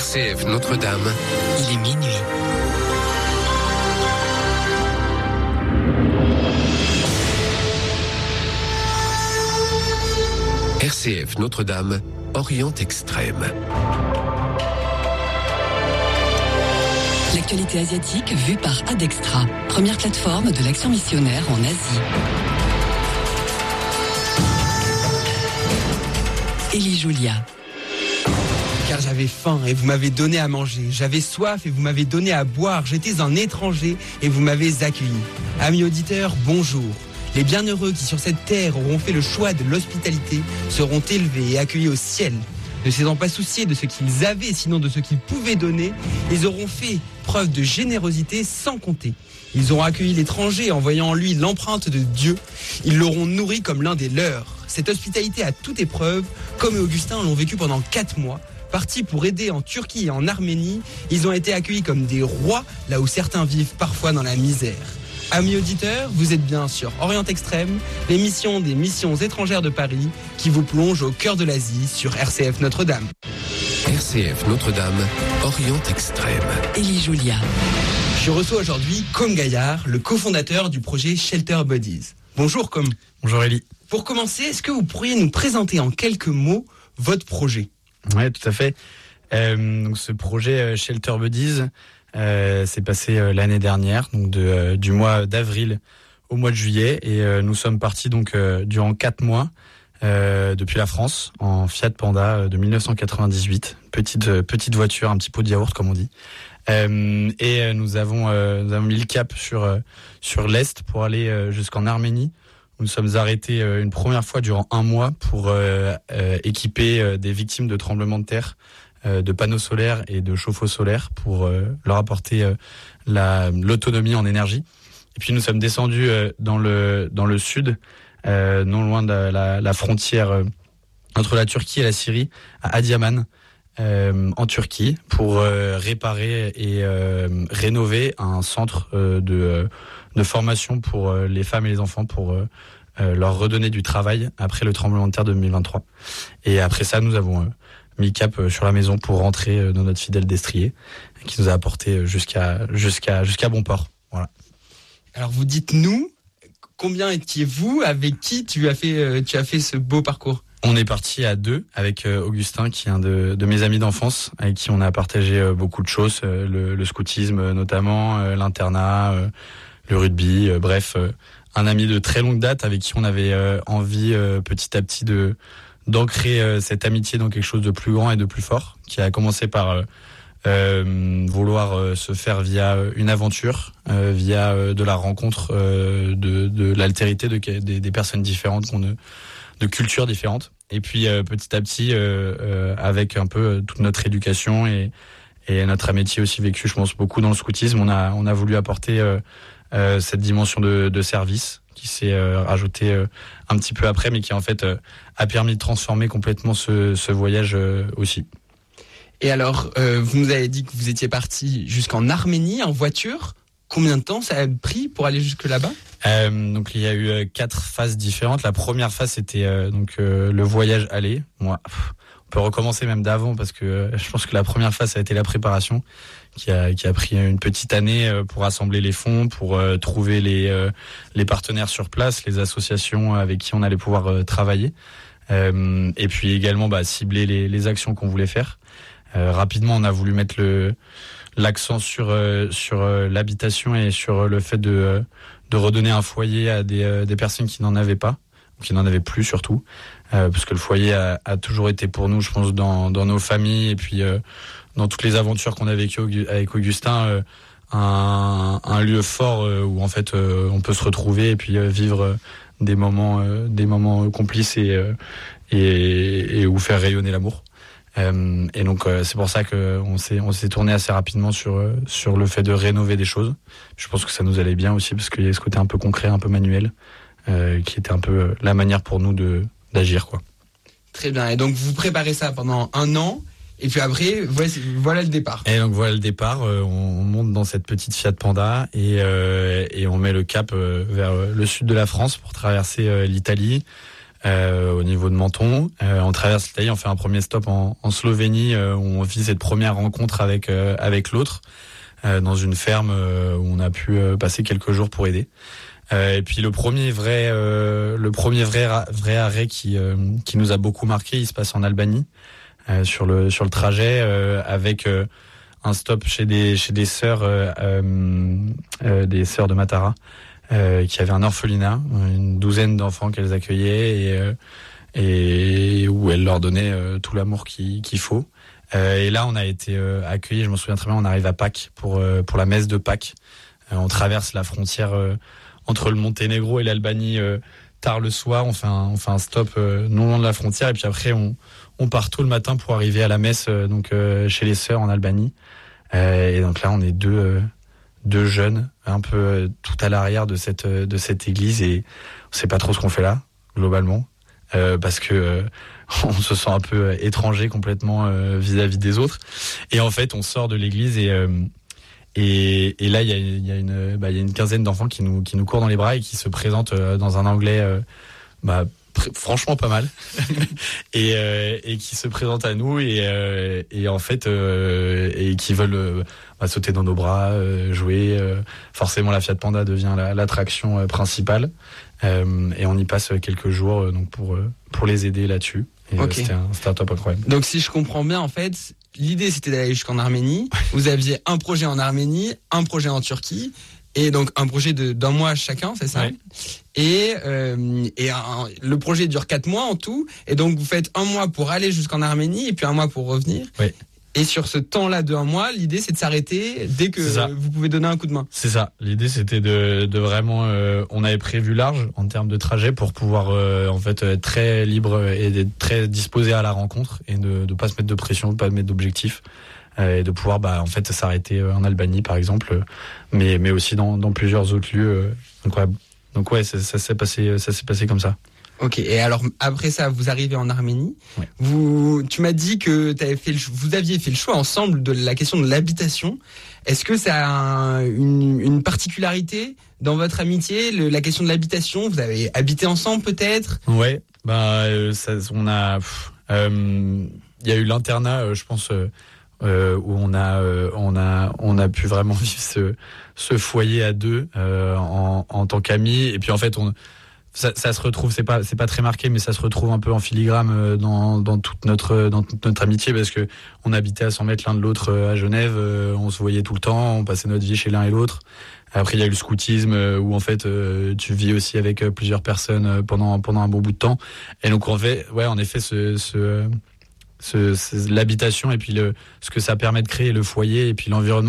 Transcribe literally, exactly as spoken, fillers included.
C F Notre-Dame, il est minuit. R C F Notre-Dame, Orient Extrême. L'actualité asiatique vue par Adextra, première plateforme de l'action missionnaire en Asie. Élie Julia. Car j'avais faim et vous m'avez donné à manger. J'avais soif et vous m'avez donné à boire. J'étais un étranger et vous m'avez accueilli. Amis auditeurs, bonjour. Les bienheureux qui sur cette terre auront fait le choix de l'hospitalité seront élevés et accueillis au ciel. Ne s'étant pas souciés de ce qu'ils avaient, sinon de ce qu'ils pouvaient donner, ils auront fait preuve de générosité sans compter. Ils auront accueilli l'étranger en voyant en lui l'empreinte de Dieu. Ils l'auront nourri comme l'un des leurs. Cette hospitalité à toute épreuve, comme Augustin l'ont vécu pendant quatre mois. Partis pour aider en Turquie et en Arménie, ils ont été accueillis comme des rois, là où certains vivent parfois dans la misère. Amis auditeurs, vous êtes bien sur Orient Extrême, l'émission des missions étrangères de Paris, qui vous plonge au cœur de l'Asie sur R C F Notre-Dame. R C F Notre-Dame, Orient Extrême. Élie Julia. Je reçois aujourd'hui Com Gaillard, le cofondateur du projet Shelter Buddies. Bonjour Com. Bonjour Élie. Pour commencer, est-ce que vous pourriez nous présenter en quelques mots votre projet ? Oui, tout à fait. Euh, donc ce projet euh, Shelter Buddies euh, s'est passé euh, l'année dernière, donc de, euh, du mois d'avril au mois de juillet, et euh, nous sommes partis donc euh, durant quatre mois euh, depuis la France en Fiat Panda euh, de dix-neuf cent quatre-vingt-dix-huit, petite euh, petite voiture, un petit pot de yaourt comme on dit. Euh, et euh, nous avons euh, nous avons mis le cap sur euh, sur l'est pour aller euh, jusqu'en Arménie. Nous sommes arrêtés euh, une première fois durant un mois pour euh, euh, équiper euh, des victimes de tremblements de terre, euh, de panneaux solaires et de chauffe-eau solaires pour euh, leur apporter euh, la, l'autonomie en énergie. Et puis nous sommes descendus euh, dans le dans le sud, euh, non loin de la, la, la frontière euh, entre la Turquie et la Syrie, à Adiaman, euh, en Turquie, pour euh, réparer et euh, rénover un centre euh, de euh, de formation pour euh, les femmes et les enfants, pour euh, euh, leur redonner du travail après le tremblement de terre de deux mille vingt-trois. Et après ça, nous avons euh, mis cap euh, sur la maison pour rentrer euh, dans notre fidèle destrier, qui nous a apporté jusqu'à jusqu'à jusqu'à bon port. Voilà. Alors vous dites nous, combien étiez-vous, avec qui tu as fait euh, tu as fait ce beau parcours ? On est parti à deux avec euh, Augustin, qui est un de, de mes amis d'enfance, avec qui on a partagé euh, beaucoup de choses, euh, le, le scoutisme euh, notamment, euh, l'internat, euh, le rugby, euh, bref, euh, un ami de très longue date avec qui on avait euh, envie euh, petit à petit de d'ancrer euh, cette amitié dans quelque chose de plus grand et de plus fort, qui a commencé par euh, euh, vouloir euh, se faire via une aventure, euh, via euh, de la rencontre, euh, de, de l'altérité de, des, des personnes différentes, qu'on, de, de cultures différentes. Et puis euh, petit à petit, euh, euh, avec un peu euh, toute notre éducation et, et notre amitié aussi vécue, je pense beaucoup dans le scoutisme, on a on a voulu apporter euh, Euh, cette dimension de, de service qui s'est euh, rajoutée euh, un petit peu après, mais qui en fait euh, a permis de transformer complètement ce, ce voyage euh, aussi. Et alors, euh, vous nous avez dit que vous étiez parti jusqu'en Arménie en voiture. Combien de temps ça a pris pour aller jusque là-bas ? euh, Donc il y a eu euh, quatre phases différentes. La première phase, c'était euh, donc euh, le voyage aller. Moi, pff, on peut recommencer même d'avant, parce que euh, je pense que la première phase, ça a été la préparation, qui a qui a pris une petite année pour rassembler les fonds, pour euh, trouver les euh, les partenaires sur place, les associations avec qui on allait pouvoir euh, travailler, euh, et puis également bah, cibler les les actions qu'on voulait faire. Euh, rapidement, on a voulu mettre le l'accent sur euh, sur euh, l'habitation et sur le fait de euh, de redonner un foyer à des euh, des personnes qui n'en avaient pas, ou qui n'en avaient plus surtout, euh, parce que le foyer a, a toujours été pour nous, je pense, dans dans nos familles, et puis euh, dans toutes les aventures qu'on a vécues avec Augustin, euh, un, un lieu fort euh, où en fait euh, on peut se retrouver et puis euh, vivre euh, des moments, euh, des moments complices et, euh, et et où faire rayonner l'amour. Euh, et donc euh, c'est pour ça que on s'est on s'est tourné assez rapidement sur euh, sur le fait de rénover des choses. Je pense que ça nous allait bien aussi, parce qu'il y a ce côté un peu concret, un peu manuel, euh, qui était un peu euh, la manière pour nous de d'agir, quoi. Très bien. Et donc vous préparez ça pendant un an. Et puis après, voilà le départ. Et donc voilà le départ, euh, on monte dans cette petite Fiat Panda et, euh, et on met le cap euh, vers le sud de la France pour traverser euh, l'Italie, euh, au niveau de Menton. Euh, on traverse l'Italie, on fait un premier stop en, en Slovénie euh, où on vit cette première rencontre avec euh, avec l'autre euh, dans une ferme euh, où on a pu euh, passer quelques jours pour aider. Euh, et puis le premier vrai euh, le premier vrai vrai arrêt qui euh, qui nous a beaucoup marqué, il se passe en Albanie euh, sur le sur le trajet euh, avec euh, un stop chez des chez des sœurs euh, euh, euh, des sœurs de Matara euh, qui avaient un orphelinat, une douzaine d'enfants qu'elles accueillaient et euh, et où elles leur donnaient euh, tout l'amour qu'il qu'il faut. Euh, et là on a été euh, accueillis, je m'en souviens très bien, on arrive à Pâques pour euh, pour la messe de Pâques. Euh, on traverse la frontière euh, entre le Monténégro et l'Albanie euh, tard le soir, on fait un, on fait un stop euh, non loin de la frontière et puis après on, on part tôt le matin pour arriver à la messe euh, donc euh, chez les sœurs en Albanie. Euh, et donc là on est deux, euh, deux jeunes un peu euh, tout à l'arrière de cette, euh, de cette église et on sait pas trop ce qu'on fait là globalement euh, parce que euh, on se sent un peu étranger complètement euh, vis-à-vis des autres et en fait on sort de l'église et euh, Et, et là, il y a, il y a une, bah, il y a une quinzaine d'enfants qui nous, qui nous courent dans les bras et qui se présentent euh, dans un anglais, euh, bah, pr- franchement pas mal, et, euh, et qui se présentent à nous et, euh, et en fait, euh, et qui veulent euh, bah, sauter dans nos bras, euh, jouer. Euh, forcément, la Fiat Panda devient la, l'attraction euh, principale, euh, et on y passe quelques jours euh, donc pour euh, pour les aider là-dessus. Et okay. euh, c'était, un, c'était un top incroyable. Donc si je comprends bien, en fait, l'idée c'était d'aller jusqu'en Arménie. Vous aviez un projet en Arménie, un projet en Turquie, et donc un projet de, d'un mois chacun, c'est ça? Ouais. Et, euh, et un, le projet dure quatre mois en tout, et donc vous faites un mois pour aller jusqu'en Arménie, et puis un mois pour revenir. Oui. Et sur ce temps-là de un mois, l'idée c'est de s'arrêter dès que vous pouvez donner un coup de main. C'est ça. L'idée c'était de, de vraiment, euh, on avait prévu large en termes de trajet pour pouvoir euh, en fait être très libre et d'être très disposé à la rencontre et de ne pas se mettre de pression, de pas mettre d'objectif euh, et de pouvoir bah en fait s'arrêter en Albanie par exemple, mais mais aussi dans, dans plusieurs autres lieux euh, incroyables. Donc ouais, ça, ça s'est passé, ça s'est passé comme ça. Ok, et alors après ça, vous arrivez en Arménie. Ouais. Vous, tu m'as dit que t'avais fait le, vous aviez fait le choix ensemble de la question de l'habitation. Est-ce que ça a un, une, une particularité dans votre amitié, le, la question de l'habitation? Vous avez habité ensemble peut-être? Ouais, bah euh, ça, on a, il euh, y a eu l'internat, euh, je pense, euh, euh, où on a, euh, on a, on a pu vraiment vivre ce, ce foyer à deux euh, en, en tant qu'amis. Et puis en fait, on Ça, ça se retrouve, c'est pas, c'est pas très marqué, mais ça se retrouve un peu en filigrane dans, dans toute notre, dans toute notre amitié parce que on habitait à cent mètres l'un de l'autre à Genève, on se voyait tout le temps, on passait notre vie chez l'un et l'autre. Après, il y a eu le scoutisme où en fait, tu vis aussi avec plusieurs personnes pendant, pendant un bon bout de temps. Et donc, en fait, ouais, en effet, ce, ce, ce, ce l'habitation et puis le, ce que ça permet de créer, le foyer et puis l'environnement